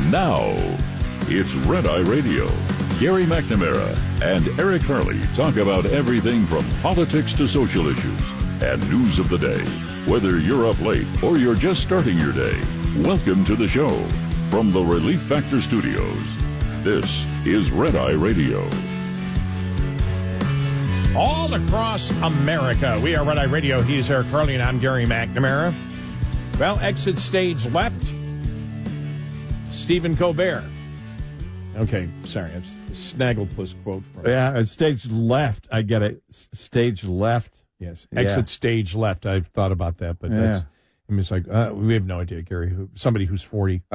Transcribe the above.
Now, it's Red Eye Radio. Gary McNamara and Eric Harley talk about everything from politics to social issues and news of the day. Whether you're up late or you're just starting your day, welcome to the show. From the Relief Factor Studios, this is Red Eye Radio. All across America, we are Red Eye Radio. He's Eric Harley, and I'm Gary McNamara. Well, exit stage left, Stephen Colbert. Okay, sorry, it's a Snagglepuss quote from... Yeah, stage left, I get it. Stage left. Yes, exit stage left. I've thought about that, but that's... I mean, it's like, we have no idea, Gary. Somebody who's 40.